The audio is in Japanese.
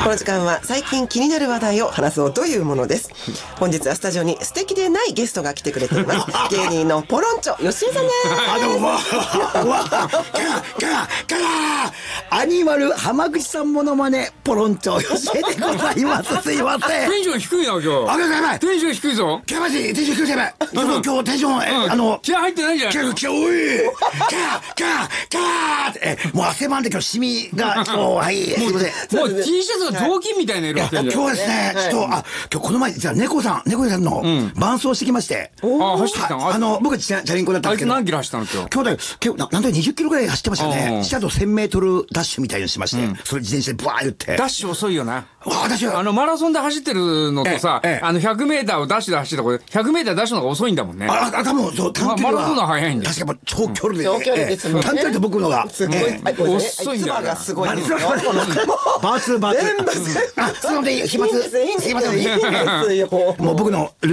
この時間は最近気になる話題を話そうというものです。本日はスタジオに素敵でないゲストが来てくれています。芸人のポロンチョ吉江さんです。 どうもアニマル浜口さんモノマネポロンチョ吉江でございます。すいません。 テンション低いな今日。 やばい。 テンション低いぞ。 今日テンション低い。やばい。今日テンション気合入ってないんじゃない。 気合おいもう汗ばんで今日シミがはいすいません。 もう T シャツが雑巾みたいな色してる。 今日はですねちょっと今日この前実は猫さんの伴走してきまして。 走ってきたの。 僕チャリンコだったんですけど。 あいつ何キロ走ったの今日なんと20キロぐらい走ってましたね。しかも1000メートルダッシュみたいにしまして、それ自転車でブワー言って。 ダッシュ遅いよな。 私はマラソンで走ってるのとさ、100メーターをダッシュで走ってたこれ100メーターダッシュの方が遅いんだもんね。 多分そう短距離はマラソンの方が早いんだよ。 確かに長距離で。 長距離ですもんね。 短距離で僕のがすごい遅いんだよ。 妻がすごい。 バーツ。すいません飛沫。すいません。もう僕の